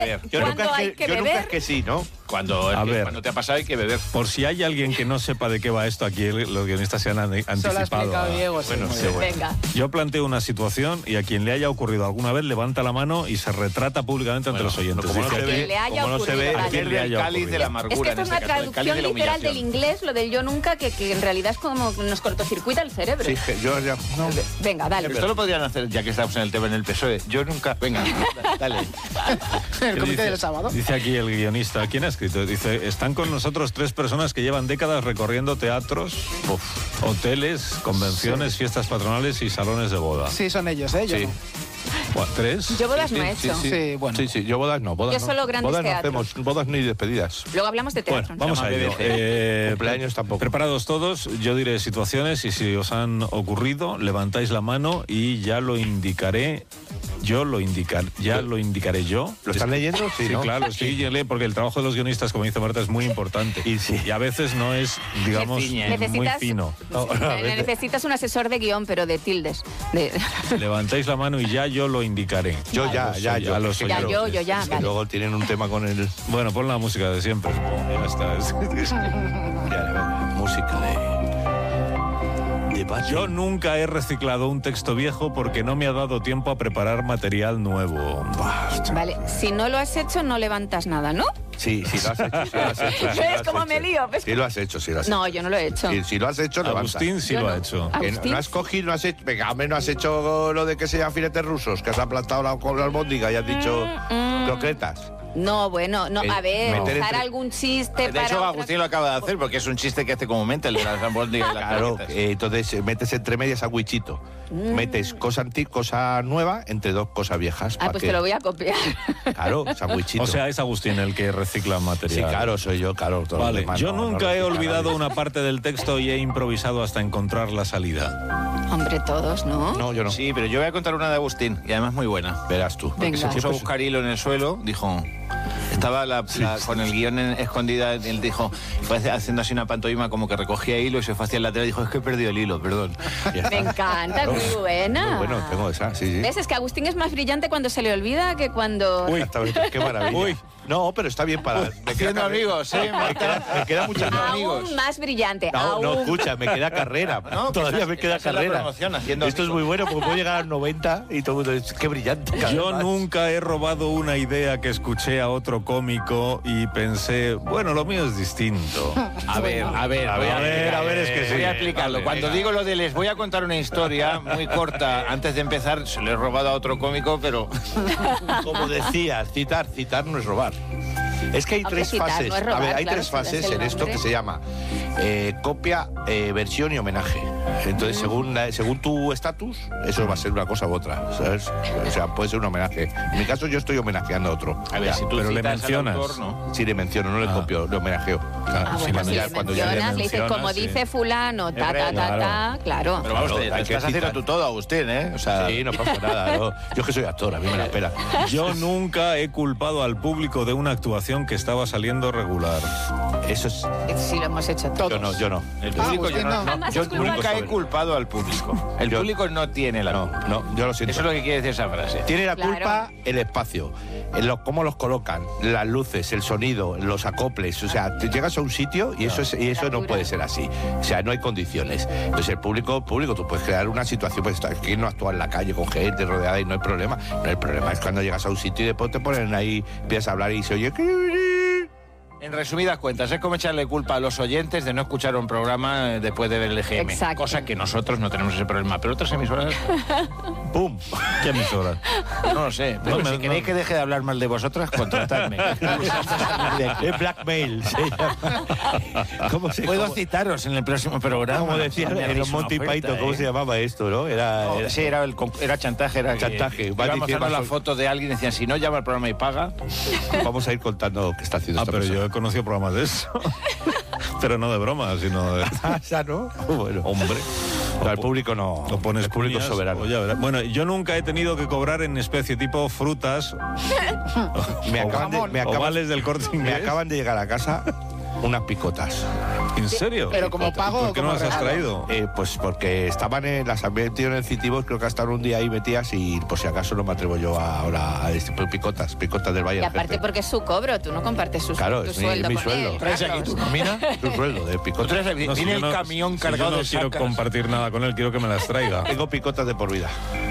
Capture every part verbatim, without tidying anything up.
Yo ¿Cuándo nunca, hay es que, que yo nunca beber? es que sí, ¿no? Cuando, A ver. cuando te ha pasado hay que beber. Por si hay alguien que no sepa de qué va esto, aquí los guionistas se han ane- Eso lo ha anticipado. explicado a- Diego, sí, bueno, muy sí, bien. bueno. Venga. Yo planteo una situación y a quien le haya ocurrido alguna vez levanta la mano y se retrata públicamente ante Bueno, los oyentes. como no Dice, se Que ve, le haya como no se ocurrido, ve, vale. ¿a quién le Pierde el haya cáliz ocurrido? de la Es amargura. que esto en es una este caso, el cáliz traducción de la literal del humillación. inglés, lo del yo nunca, que, que en realidad es como nos cortocircuita el cerebro. Sí, que yo ya... No. Venga, dale. Pero esto lo podrían hacer, ya que estamos en el tema en el P S O E. Yo nunca... Venga, dale. El ¿qué comité dice? del sábado. Dice aquí el guionista, ¿quién ha escrito? Dice, están con nosotros tres personas que llevan décadas recorriendo teatros, uf, hoteles, convenciones, fiestas patronales y salones de boda. Sí, son ellos, ¿eh? Yo Sí. no. Buah, ¿Tres? Yo bodas no he Sí, hecho. sí, Sí, bueno. Sí, sí, yo bodas no, bodas Yo no. solo grandes bodas no teatros. hacemos, bodas ni despedidas. Luego hablamos de teatro. Bueno, vamos Se a llama ello. B B C. Eh, Cumpleaños tampoco. Preparados todos, yo diré situaciones y si os han ocurrido, levantáis la mano y ya lo indicaré. Yo lo indicar, ya lo indicaré yo. ¿Lo están leyendo? Sí, Sí, ¿no? claro, sí, porque el trabajo de los guionistas, como dice Marta, es muy importante. Y sí. a veces no es, digamos, ciñe. muy Necesitas- fino. No, a Ne- veces- Necesitas un asesor de guión, pero de tildes. De- Levantáis la mano y ya yo lo indicaré. Yo ya, A los ya, oy- yo. a los Ya, oyentes. yo, yo ya, Es que vale. luego tienen un tema con el... Bueno, pon la música de siempre. Ya está. Ya, venga, música de... de Pachi. Yo nunca he reciclado un texto viejo porque no me ha dado tiempo a preparar material nuevo. Vale, si no lo has hecho, no levantas nada, ¿no? Sí, sí lo has hecho, sí lo has hecho. sí lo ¿Ves has cómo hecho. me lío? ¿Ves? Sí lo has hecho, sí lo has No, hecho. yo no lo he hecho. Sí, si lo has hecho, levanta. Agustín sí Yo lo no. ha hecho. Ah, Que no, Agustín. no has cogido, no has hecho... Venga, hombre, no has hecho lo de que se llaman filetes rusos, que has aplastado la, con la albóndiga y has dicho mm. croquetas. No, bueno, no, El a ver, meter usar entre- algún chiste De para... hecho, otra- Agustín lo acaba de hacer porque es un chiste que hace comúnmente el de las albóndigas y las Claro, croquetas. eh, entonces eh, metes entre medias sandwichito. Mm. Metes cosa anti, cosa nueva entre dos cosas viejas. Ah, pa' pues que- te lo voy a copiar. Claro, sandwichito. O sea, es Agustín el que recicla sí, material. claro, soy yo, claro. todos los Vale, demás yo no, no nunca he reciclan olvidado nadie. una parte del texto y he improvisado hasta encontrar la salida. Hombre, todos, ¿no? No, yo no. Sí, pero yo voy a contar una de Agustín y además muy buena. Verás tú. Venga. Se puso a buscar hilo en el suelo, dijo... Estaba la- la- con el guión en- escondida, él dijo, fue haciendo así una pantomima como que recogía hilo y se fue hacia el lateral y dijo, es que he perdido el hilo, perdón. Ya Me está. encanta, es muy buena. Muy bueno, tengo esa, sí, sí. ¿Ves? Es que Agustín es más brillante cuando se le olvida que cuando... Uy, exactamente, qué maravilla. Uy. No, pero está bien para... Me queda Haciendo carrera. amigos, ¿eh? Me queda, me queda mucha... Aún más brillante, No, aún... no, escucha, me queda carrera. No, que Todavía estás- me queda estás en la carrera. promoción haciendo Esto es amigos. muy bueno porque puedo llegar a los noventa y todo el mundo dice, qué brillante. cada Yo vez más". nunca he robado una idea que escuché a otro cómico y pensé, bueno, lo mío es distinto. A ver, a ver, A voy ver, a ver, a ver, es que sí. Voy a explicarlo. Vale, Cuando venga. digo lo de les voy a contar una historia muy corta, antes de empezar, se lo he robado a otro cómico, pero... Como decías, citar, citar no es robar. Es que hay Hombre, tres citar fases. no es robar, a ver, hay claro, tres si das fases el en esto nombre. que se llama eh, copia, eh, versión y homenaje. Entonces, según la- según tu estatus, eso va a ser una cosa u otra, ¿sabes? O sea, puede ser un homenaje. En mi caso, yo estoy homenajeando a otro. A ver, Ya, si tú pero le citas al mencionas. autor, ¿no? sí le menciono, no le Ah. copio, le homenajeo. Ah, Sí, bueno, cuando si ya- le cuando ya le mencionas, le dices, mencionas, como sí. dice fulano, ta, ta, ta, ta, claro. Pero vamos, Claro, te, hay te que estás haciendo citar. tú todo, Agustín, ¿eh? O sea, Sí, no pasa nada. ¿no? Yo que soy actor, a mí me la espera. Yo nunca he culpado al público de una actuación que estaba saliendo regular. Eso es... Sí, lo hemos hecho todo. Yo no, yo no. el Ah, público yo Agustín, no, no. no, Jamás yo has culpado. nunca he culpado al público. El Yo- público no tiene la No, culpa. no, yo lo siento. Eso es lo que quiere decir esa frase. Tiene la Claro. culpa el espacio, en lo- cómo los colocan, las luces, el sonido, los acoples. O sea, te llegas a un sitio y eso, es, y eso no Temperatura. puede ser así. O sea, no hay condiciones. Entonces, el público, público, tú puedes crear una situación, pues aquí no actúa en la calle con gente rodeada y no hay problema. No, el problema es cuando llegas a un sitio y después te ponen ahí, empiezas a hablar y se oye... En resumidas cuentas, es como echarle culpa a los oyentes de no escuchar un programa eh, después de ver el E G M. Exacto. Cosa que nosotros no tenemos ese problema. Pero otras emisoras, ¡Pum! ¿Qué emisora? no lo sé. Pero No, si no, queréis no. que deje de hablar mal de vosotras, contratadme. Es blackmail. se llama. ¿Cómo se Puedo cómo- citaros en el próximo programa. Como decía Me en hacéis los una Monty oferta, Python, ¿cómo ¿eh? se llamaba esto, no? Era... No, era- sí, era, el, con- era chantaje. Era que Chantaje. iba Va a diciendo- mostrarnos la va- foto de alguien y decían, si no llama al programa y paga. Vamos a ir contando qué está haciendo Ah, esta pero persona. yo he conocido programas de eso. Pero no de broma, sino de... Ah, ya no. Bueno. Hombre. No, el público no. Lo pones el público cuñas, soberano. o ya verás. Bueno, yo nunca he tenido que cobrar en especie tipo frutas Me o, acaban de, me o acaban- vales del Corte me Inglés. acaban de llegar a casa unas picotas. ¿En serio? Pero como pago ¿Por qué o no como las has regalo. traído? Eh, pues porque estaban en las habían metido en el Citibos, creo que hasta un día ahí metidas y por si acaso no me atrevo yo a, ahora a este, picotas, picotas del Valle. Y aparte porque es su cobro, tú no compartes su, Claro, tu es mi- sueldo mi con sueldo. él. ¿Traes aquí Carlos. tu nómina? Tu sueldo de picotas. Otras- No, viene si yo el no- camión si cargado yo no de quiero sacas. compartir nada con él, quiero que me las traiga. Tengo picotas de por vida.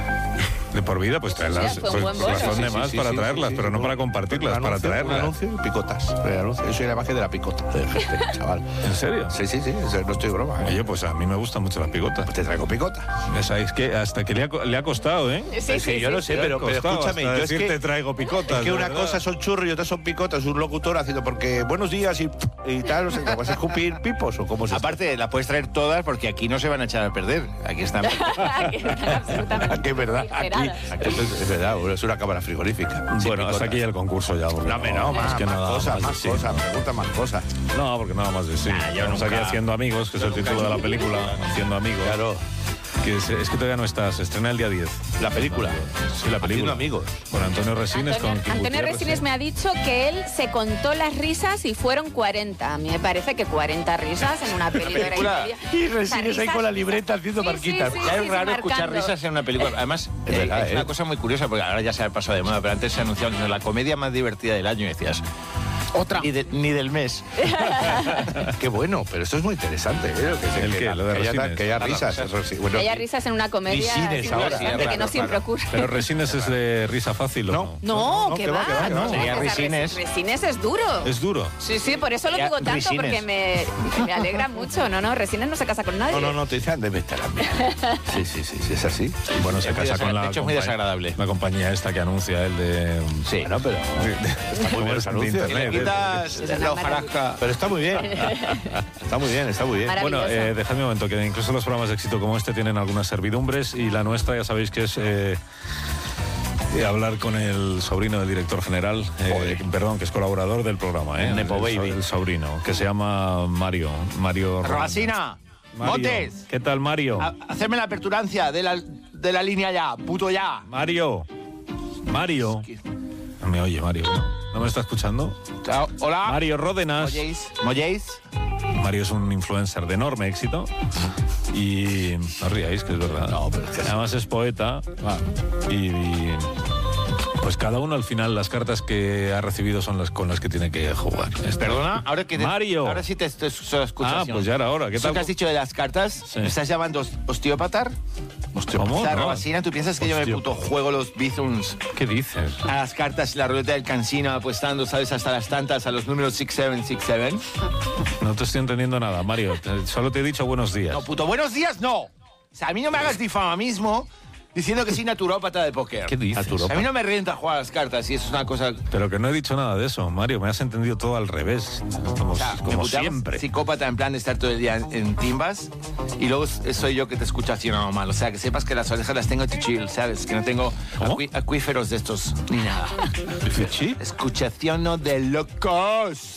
De por vida, pues traerlas. Sí, fue un Pues, buen pues las bono. son de Sí, sí, más sí, para sí, traerlas, sí, sí, pero no sí. para compartirlas, Un para anuncio, traerlas. Un anuncio y picotas. El anuncio, yo soy la imagen de la picota, de gente, chaval. ¿En serio? Sí, sí, sí, eso no estoy broma. ¿eh? Oye, pues a mí me gustan mucho las picotas. Te traigo picotas. Esa es que hasta que le ha, co- le ha costado, ¿eh? Sí, sí, sí, yo no sí. sé, Le ha pero, pero costado escúchame, hasta yo es decir, que te traigo picotas. Es que de una verdad. cosa son churros y otra son picotas. Un locutor haciendo porque buenos días y, y tal, no sé, ¿vas a escupir pipos o cómo se Aparte, las puedes traer todas porque aquí no se van a echar a perder. Aquí están. Que están absolutamente Aquí es verdad, aquí, refrigeradas. aquí es, es verdad, es una cámara frigorífica. sin Bueno, hasta picotas. aquí el concurso ya. porque No, hombre, no, más, es que más nada cosas, más más de sí. cosas, pregunta más cosas. No, porque nada más de sí. yo Estamos nunca- aquí haciendo amigos, que es el título de la película, Haciendo amigos. Claro, Que es, es que todavía no está, se estrena el día diez. la película. Sí, la película. Haciendo amigos. Con Antonio Resines, Antonio, con Kim Antonio Gutiérrez, Resines sí. me ha dicho que él se contó las risas y fueron cuarenta. A mí me parece que cuarenta risas en una peli de hora y película. media. Y O sea, Resines ahí risas- con la libreta haciendo Sí, marquitas. sí, Ya es sí, raro sí, escuchar marcando. risas en una película. Además, Es eh, verdad, es ¿eh? una cosa muy curiosa porque ahora ya se ha pasado de moda, pero antes se anunciaba que la comedia más divertida del año y decías, Otra. ni, de- ni del mes. Qué bueno, pero esto es muy interesante. ¿eh? Que, se- ¿El que, qué? Lo de que haya, Resines. que haya Ah, no, risas. o sea, eso sí, bueno, Que haya risas en una comedia cines es ahora, interesante, claro, que no siempre claro. ocurre. Pero Resines es de risa fácil, ¿o no? No. No, No, que que va, va, que va, que va. no. Sería O sea, Resines. Resines es duro. Es duro. Sí, sí, por eso lo Ya, digo tanto, Resines. porque me, me alegra mucho. No, no, Resines no se casa con nadie. No, no, no, te dicen de meter a mí. Sí, sí, sí, sí, es así. Bueno, se Es muy casa con desagra- la de hecho, es muy compañ- desagradable. La compañía esta que anuncia el de... Sí. Bueno, pero Está muy buenos anuncios. Que le quitas Es una la maravilla. hojarasca. Pero está muy bien. Está muy bien, está muy bien. Maravilloso. Bueno, eh, dejadme un momento, que incluso los programas de éxito como este tienen algunas servidumbres y la nuestra ya sabéis que es eh, eh, hablar con el sobrino del director general, eh, perdón, que es colaborador del programa, ¿eh? Nepo el, so- baby. el sobrino, que se llama Mario. Mario Robacina, Mario. Montes, ¿Qué tal, Mario? a- hacerme la aperturancia de la, de la línea ya, puto ya. Mario. Mario. No me oye, Mario. ¿No me está escuchando? Chao. Hola. Mario Ródenas. ¿Molléis? ¿Molléis? Mario es un influencer de enorme éxito y no os ríais, que es verdad. No, pero es que- además es poeta y, y, pues cada uno al final las cartas que ha recibido son las con las que tiene que jugar. Esta- Perdona, ahora que te- Mario. Ahora sí te, te, te escucho. Ah, pues ya era hora. ¿Qué ¿Eso tal? que has dicho de las cartas? Sí. ¿Me estás llamando os- osteópata? ¿Cómo? O sea, No. Robacina, ¿tú piensas que yo me Osteópata. puto juego los bizums ¿Qué dices? a las cartas y la ruleta del cansino apostando, sabes, hasta las tantas a los números seis siete seis siete? No te estoy entendiendo nada, Mario. Te- Solo te he dicho buenos días. No, puto, buenos días, no. O sea, a mí no me hagas difamamismo diciendo que soy naturópata de póker. ¿Qué dices? A mí no me renta jugar a las cartas y eso es una cosa... Pero que no he dicho nada de eso, Mario. Me has entendido todo al revés. Como, O sea, me como puteamos siempre. psicópata en plan de estar todo el día en, en timbas y luego s- soy yo que te escucho haciendo mal. O sea, que sepas que las orejas las tengo to chill, ¿sabes? Que no tengo ¿Cómo? acu- acuíferos de estos ni nada. ¿Sí? Escuchación de locos.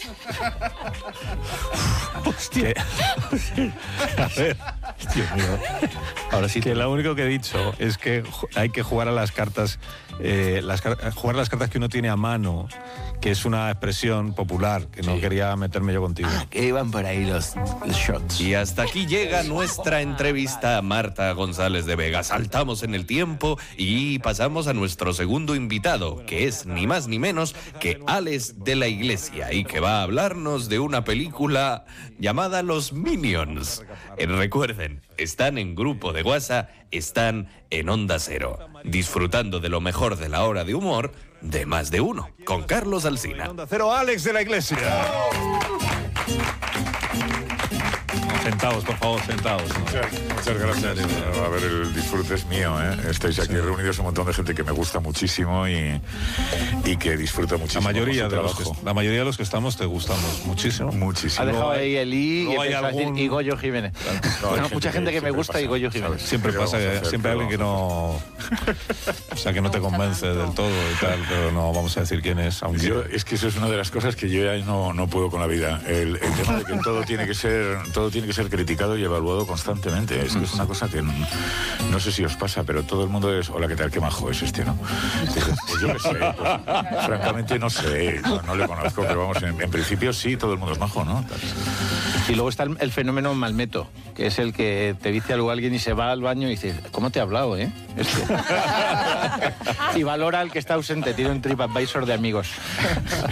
Que- A ver, Dios mío. Ahora sí. Que lo único que he dicho es que ju- hay que jugar a las cartas, eh, las, car- jugar a las cartas que uno tiene a mano, que es una expresión popular, que no quería meterme yo contigo. Ah, que iban por ahí los, los shots. Y hasta aquí llega nuestra entrevista a Marta González de Vega. Saltamos en el tiempo y pasamos a nuestro segundo invitado, que es ni más ni menos que Alex de la Iglesia y que va a hablarnos de una película llamada Los Minions. Eh, recuerden, están en grupo de WhatsApp, están en Onda Cero, disfrutando de lo mejor de la hora de humor de Más de Uno, con Carlos Alsina. Onda Cero, Alex de la Iglesia. Sentaos, por favor, sentaos. Muchas gracias. A ver, el disfrute es mío, ¿eh? Estáis aquí reunidos un montón de gente que me gusta muchísimo y, y que disfruta La muchísimo mayoría, con su de los trabajo. que, la mayoría de los que estamos te gustamos muchísimo. Muchísimo. Ha dejado ahí el I y luego hay empezó a decir algún- y Goyo Jiménez. No, hay Bueno, gente mucha gente que me siempre gusta pasa, y Goyo Jiménez. ¿sabes? Siempre ¿Qué pasa vamos a que hacer? siempre hay ¿Qué alguien que vamos no. O sea, que no te convence del todo y tal, pero no vamos a decir quién es, aunque. Yo, es que eso es una de las cosas que yo ya no, no puedo con la vida. El, el tema de que todo tiene que ser todo tiene que ser criticado y evaluado constantemente. Es que es una cosa que n- no sé si os pasa, pero todo el mundo es, hola, ¿qué tal? Qué majo es este, ¿no? Dices, pues yo qué sé, pues, francamente no sé, no, no le conozco, pero vamos, en, en principio sí, todo el mundo es majo, ¿no? Y luego está el, el fenómeno Malmeto, que es el que te dice algo a alguien y se va al baño y dice, ¿cómo te he hablado, eh? Este. Y valora al que está ausente, tiene un TripAdvisor de amigos.